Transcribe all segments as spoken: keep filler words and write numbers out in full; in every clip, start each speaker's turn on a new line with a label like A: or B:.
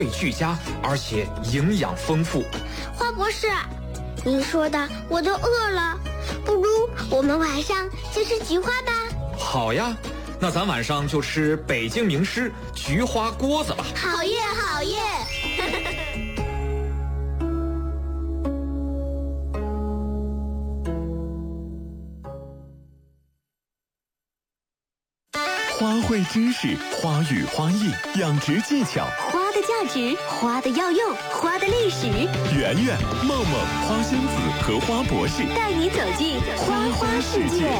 A: 俱佳，而且营养丰富。
B: 花博士，您说的我都饿了，不如我们晚上就吃菊花吧。
A: 好呀，那咱晚上就吃北京名师菊花锅子吧。
B: 好耶好耶！
C: 花卉知识，花语花艺，养殖技巧，
D: 花的价值，花的药用，花的历史。
C: 圆圆、梦梦、花仙子和花博士
D: 带你走进花花世界。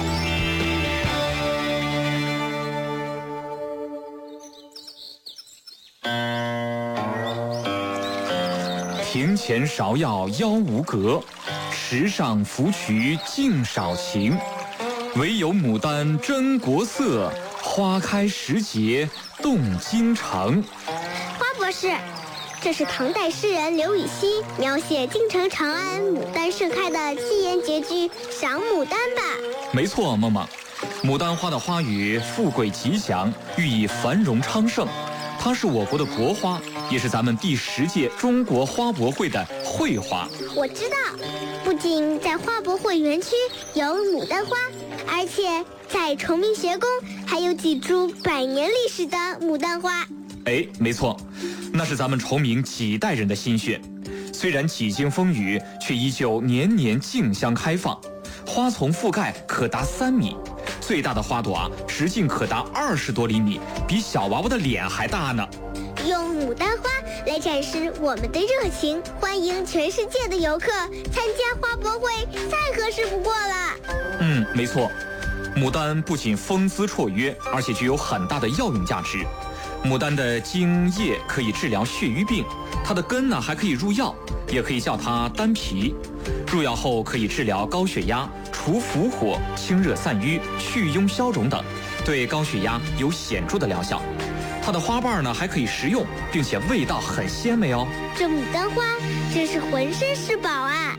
A: 庭前芍药妖无格，池上芙蕖净少情。唯有牡丹真国色，花开时节动京城。
B: 花博士，这是唐代诗人刘禹锡描写京城长安牡丹盛开的七言绝句《赏牡丹》吧？
A: 没错，梦梦。牡丹花的花语富贵吉祥，寓意繁荣昌盛。它是我国的国花，也是咱们第十届中国花博会的会花。
B: 我知道，不仅在花博会园区有牡丹花，而且在崇明学宫还有几株百年历史的牡丹花。
A: 哎，没错，那是咱们崇明几代人的心血。虽然几经风雨，却依旧年年竞相开放，花丛覆盖可达三米。最大的花朵啊，直径可达二十多厘米，比小娃娃的脸还大呢。
B: 用牡丹花来展示我们的热情，欢迎全世界的游客参加花博会，再合适不过了。
A: 嗯，没错，牡丹不仅风姿绰约，而且具有很大的药用价值。牡丹的茎叶可以治疗血瘀病，它的根呢还可以入药，也可以叫它丹皮。入药后可以治疗高血压、除伏火、清热散瘀、去痈消肿等，对高血压有显著的疗效。它的花瓣呢还可以食用，并且味道很鲜美哦。
B: 这牡丹花真是浑身是宝啊！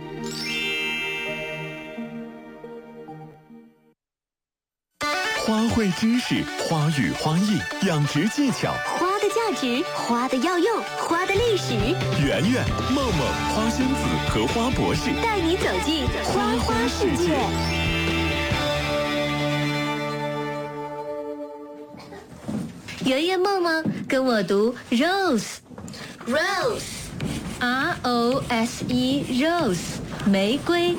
C: 花卉知识，花语花艺，养殖技巧，
D: 花的价值，花的药用，花的历史。
C: 圆圆、梦梦、花仙子和花博士
D: 带你走进花花世界。圆圆梦梦跟我读 rose，rose，r o s e rose， 玫瑰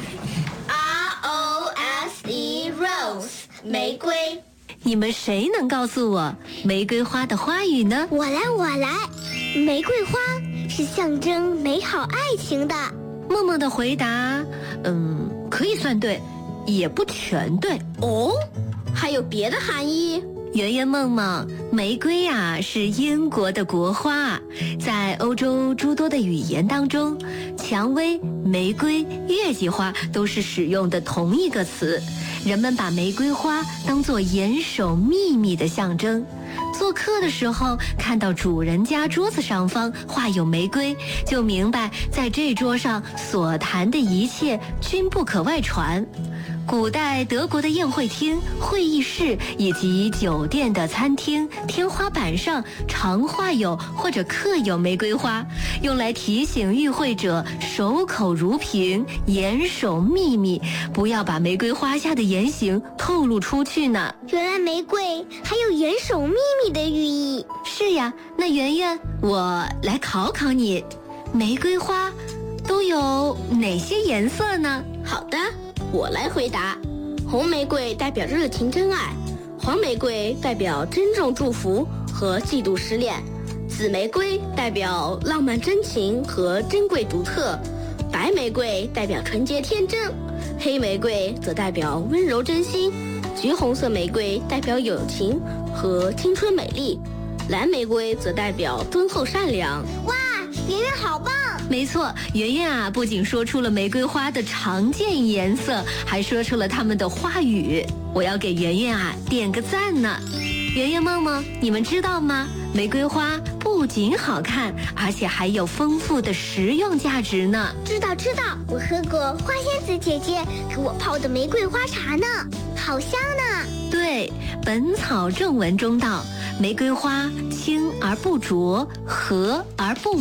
B: R O S E rose， 玫瑰。
D: 你们谁能告诉我玫瑰花的花语呢？
B: 我来，我来。玫瑰花是象征美好爱情的。
D: 梦梦的回答，嗯，可以算对，也不全对。
B: 哦，还有别的含义？
D: 圆圆梦梦，玫瑰呀、啊、是英国的国花，在欧洲诸多的语言当中，蔷薇、玫瑰、月季花都是使用的同一个词。人们把玫瑰花当作严守秘密的象征。做客的时候看到主人家桌子上方画有玫瑰，就明白在这桌上所谈的一切均不可外传。古代德国的宴会厅、会议室以及酒店的餐厅天花板上常画有或者刻有玫瑰花，用来提醒与会者守口如瓶，严守秘密，不要把玫瑰花下的言行透露出去呢。
B: 原来玫瑰还有严守秘密的寓意。
D: 是呀，那圆圆，我来考考你，玫瑰花都有哪些颜色呢？
E: 好的，我来回答。红玫瑰代表热情真爱，黄玫瑰代表珍重祝福和嫉妒失恋，紫玫瑰代表浪漫真情和珍贵独特，白玫瑰代表纯洁天真，黑玫瑰则代表温柔真心，橘红色玫瑰代表友情和青春美丽，蓝玫瑰则代表敦厚善良。
B: 哇，圆圆好棒！
D: 没错，圆圆啊，不仅说出了玫瑰花的常见颜色，还说出了它们的花语。我要给圆圆啊点个赞呢。圆圆梦梦，你们知道吗？玫瑰花不仅好看，而且还有丰富的食用价值呢。
B: 知道知道，我喝过花仙子姐姐给我泡的玫瑰花茶呢，好香呢。
D: 对，《本草正文》中道，玫瑰花清而不浊，和而不